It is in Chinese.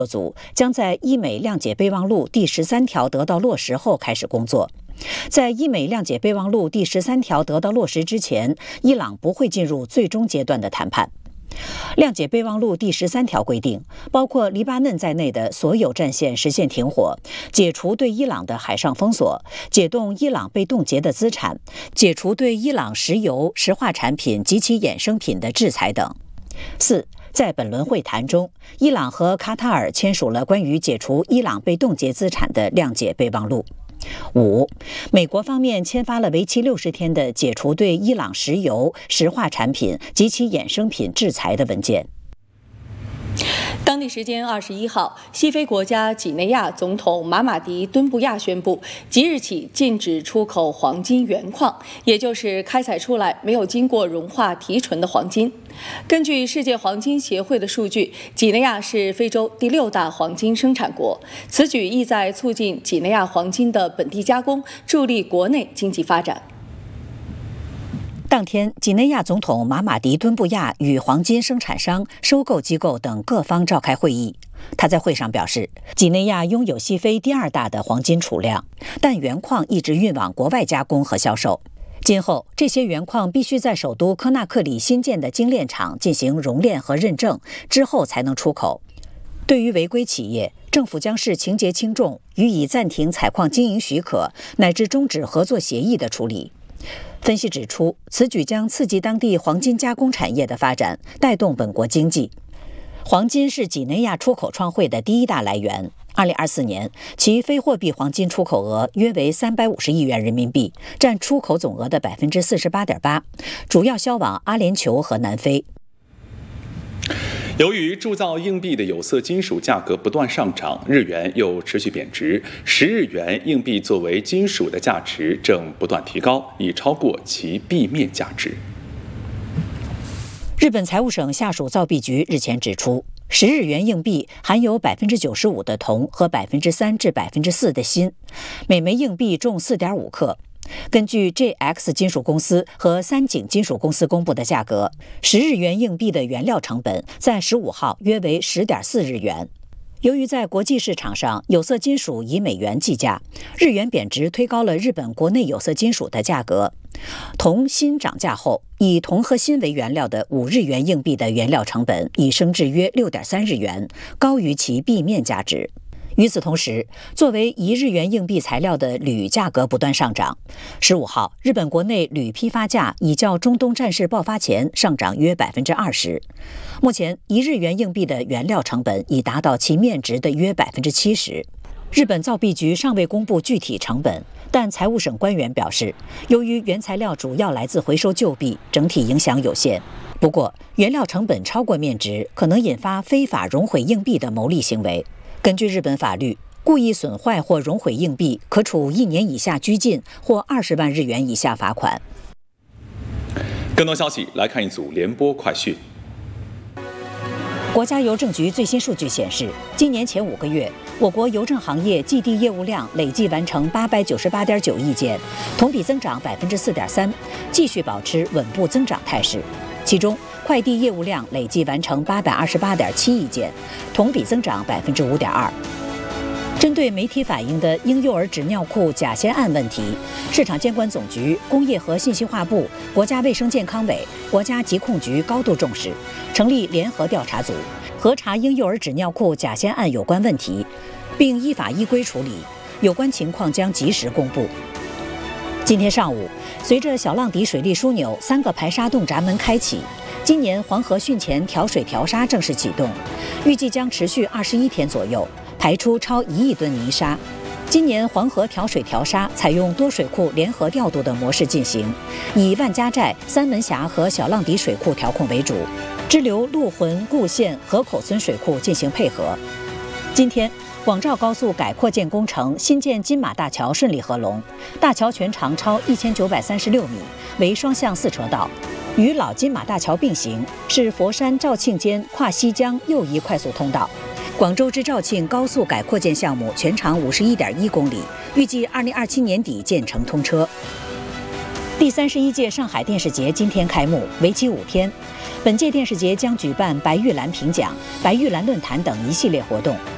组将在伊美谅解备忘录第13条得到落实后开始工作。在伊美谅解备忘录第13条得到落实之前，伊朗不会进入最终阶段的谈判。谅解备忘录第13条规定，包括黎巴嫩在内的所有战线实现停火，解除对伊朗的海上封锁，解冻伊朗被冻结的资产，解除对伊朗石油、石化产品及其衍生品的制裁等。4. 在本轮会谈中，伊朗和卡塔尔签署了关于解除伊朗被冻结资产的谅解备忘录。5. 美国方面签发了为期60天的解除对伊朗石油、石化产品及其衍生品制裁的文件。 当地时间21号，西非国家几内亚总统马马迪·敦布亚宣布，即日起禁止出口黄金原矿，也就是开采出来没有经过融化提纯的黄金。根据世界黄金协会的数据，几内亚是非洲第6大黄金生产国。此举意在促进几内亚黄金的本地加工，助力国内经济发展。 当天，几内亚总统马马迪·敦布亚与黄金生产商、收购机构等各方召开会议。他在会上表示，几内亚拥有西非第2大的黄金储量，但原矿一直运往国外加工和销售。今后，这些原矿必须在首都科纳克里新建的精炼厂进行熔炼和认证，之后才能出口。对于违规企业，政府将视情节轻重，予以暂停采矿经营许可，乃至终止合作协议的处理。分析指出，此举将刺激当地黄金加工产业的发展，带动本国经济。黄金是几内亚出口创汇的第1大来源。2024年，其非货币黄金出口额约为350亿元人民币，占出口总额的 48.8%， 主要销往阿联酋和南非。 由于铸造硬币的有色金属价格不断上涨，日元又持续贬值，10日元硬币作为金属的价值正不断提高，已超过其币面价值。 日本财务省下属造币局日前指出，10日元硬币含有 95% 的铜和 3%至 4% 的锌，每枚硬币重 4.5 克。根据 JX 金属公司和三井金属公司公布的价格，10日元硬币的原料成本在15号约为 10.4 日元。由于在国际市场上有色金属以美元计价，日元贬值推高了日本国内有色金属的价格。铜、锌涨价后，以铜和锌为原料的5日元硬币的原料成本已升至约 6.3 日元，高于其币面价值。与此同时，作为1日元硬币材料的铝价格不断上涨。15号，日本国内铝批发价已较中东战事爆发前上涨约 20%。目前1日元硬币的原料成本已达到其面值的约 70%。日本造币局尚未公布具体成本，但财务省官员表示，由于原材料主要来自回收旧币，整体影响有限。不过，原料成本超过面值，可能引发非法熔毁硬币的牟利行为。根据日本法律，故意损坏或熔毁硬币可处1年以下拘禁或20万日元以下罚款。 更多消息来看一组联播快讯。 国家邮政局最新数据显示，今年前5个月，我国邮政行业寄递业务量累计完成898.9亿件，同比增长 4.3%， 继续保持稳步增长态势。其中，快递业务量累计完成828.7亿件，同比增长 5.2%。针对媒体反映的婴幼儿纸尿裤假仙案问题，市场监管总局、工业和信息化部、国家卫生健康委、国家疾控局高度重视，成立联合调查组，核查婴幼儿纸尿裤假仙案有关问题，并依法依规处理。有关情况将及时公布。今天上午，随着小浪底水利枢纽3个排沙洞闸门开启，今年黄河汛前调水调沙正式启动，预计将持续21天左右，排出超1亿吨泥沙。今年黄河调水调沙采用多水库联合调度的模式进行，以万家寨、三门峡和小浪底水库调控为主，支流陆浑、固县、河口村水库进行配合。今天，广肇高速改扩建工程新建金马大桥顺利合龙，大桥全长超1936米，为双向4车道，与老金马大桥并行，是佛山肇庆间跨西江又一快速通道。广州至肇庆高速改扩建项目全长51.1公里，预计2027年底建成通车。第31届上海电视节今天开幕，为期5天。本届电视节将举办白玉兰评奖、白玉兰论坛等一系列活动，